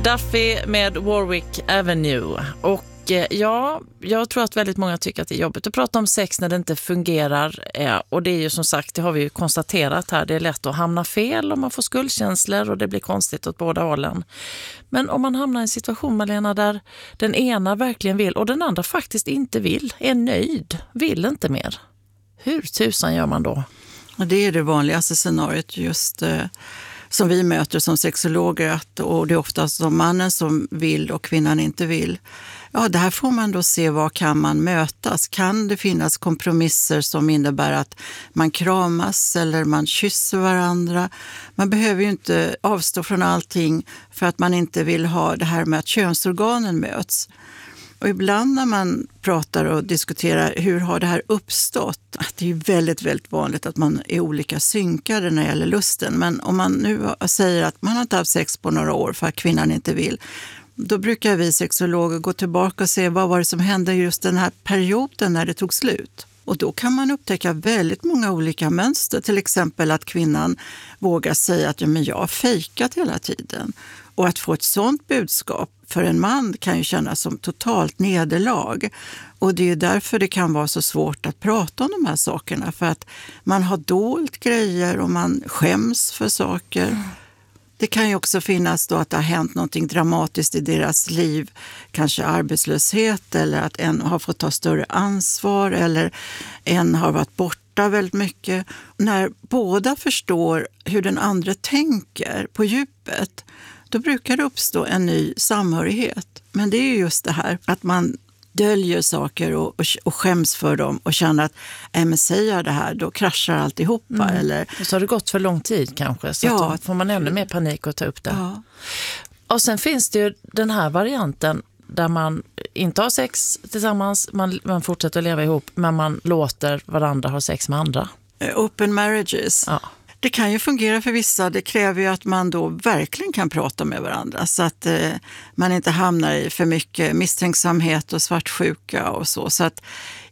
Duffy med Warwick Avenue. Och ja, jag tror att väldigt många tycker att det är jobbigt att prata om sex när det inte fungerar. Och det är ju som sagt, det har vi ju konstaterat här, det är lätt att hamna fel om man får skuldkänslor och det blir konstigt åt båda hållen. Men om man hamnar i en situation, Malena, där den ena verkligen vill och den andra faktiskt inte vill, är nöjd, vill inte mer. Hur tusan gör man då? Det är det vanligaste scenariot just som vi möter som sexologer, och det är oftast som mannen som vill och kvinnan inte vill. Ja, där får man då se vad kan man mötas. Kan det finnas kompromisser som innebär att man kramas eller man kysser varandra? Man behöver ju inte avstå från allting för att man inte vill ha det här med att könsorganen möts. Och ibland när man pratar och diskuterar hur har det här uppstått, att det är väldigt, väldigt vanligt att man är olika synkade när det gäller lusten. Men om man nu säger att man har inte haft sex på några år för att kvinnan inte vill, då brukar vi sexologer gå tillbaka och se vad var det som hände just den här perioden när det tog slut. Och då kan man upptäcka väldigt många olika mönster. Till exempel att kvinnan vågar säga att ja, men jag har fejkat hela tiden. Och att få ett sånt budskap för en man kan ju kännas som totalt nederlag. Och det är därför det kan vara så svårt att prata om de här sakerna. För att man har dolt grejer och man skäms för saker. Det kan ju också finnas då att det har hänt någonting dramatiskt i deras liv. Kanske arbetslöshet eller att en har fått ta större ansvar eller en har varit borta väldigt mycket. När båda förstår hur den andra tänker på djupet, då brukar det uppstå en ny samhörighet. Men det är ju just det här att man döljer saker och skäms för dem och känner att men säger jag det här, då kraschar alltihopa. Eller... Och så har det gått för lång tid kanske, så ja, att då får man ännu mer panik att ta upp det. Ja. Och sen finns det ju den här varianten där man inte har sex tillsammans, man fortsätter att leva ihop, men man låter varandra ha sex med andra. Open marriages. Ja. Det kan ju fungera för vissa. Det kräver ju att man då verkligen kan prata med varandra så att man inte hamnar i för mycket misstänksamhet och svartsjuka och så. Så att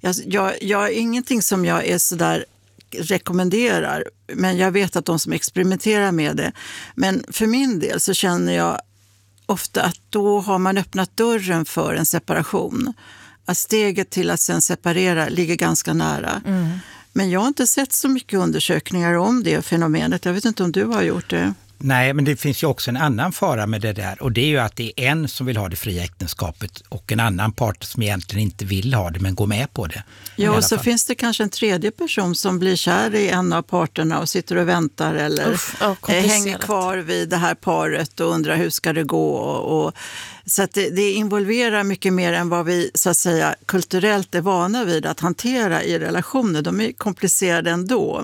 jag ingenting som jag är så där rekommenderar, men jag vet att de som experimenterar med det. Men för min del så känner jag ofta att då har man öppnat dörren för en separation. Att steget till att sen separera ligger ganska nära. Mm. Men jag har inte sett så mycket undersökningar om det fenomenet. Jag vet inte om du har gjort det. Nej, men det finns ju också en annan fara med det där. Och det är ju att det är en som vill ha det fria äktenskapet och en annan part som egentligen inte vill ha det men går med på det. Ja, och så finns det kanske en tredje person som blir kär i en av parterna och sitter och väntar eller hänger kvar vid det här paret och undrar hur ska det gå. Och så att det involverar mycket mer än vad vi så att säga kulturellt är vana vid att hantera i relationer. De är komplicerade ändå.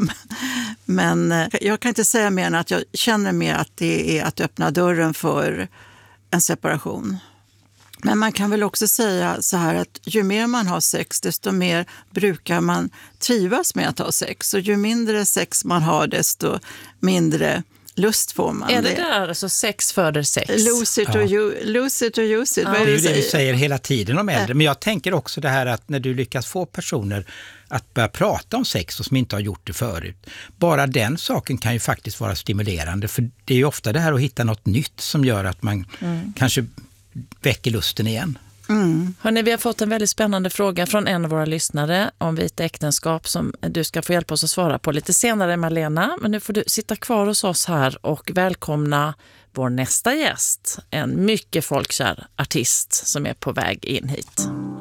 Men jag kan inte säga mer än att jag känner mer att det är att öppna dörren för en separation. Men man kan väl också säga så här att ju mer man har sex, desto mer brukar man trivas med att ha sex. Och ju mindre sex man har, desto mindre lust får man. Är det där alltså sex föder sex? Lose it or use it. Ja. Det är ju det vi säger hela tiden om äldre. Men jag tänker också det här att när du lyckas få personer att börja prata om sex och som inte har gjort det förut. Bara den saken kan ju faktiskt vara stimulerande. För det är ju ofta det här att hitta något nytt som gör att man kanske väcker lusten igen. Hörrni, vi har fått en väldigt spännande fråga från en av våra lyssnare om vita äktenskap som du ska få hjälpa oss att svara på lite senare, Malena. Men nu får du sitta kvar hos oss här och välkomna vår nästa gäst. En mycket folkkär artist som är på väg in hit.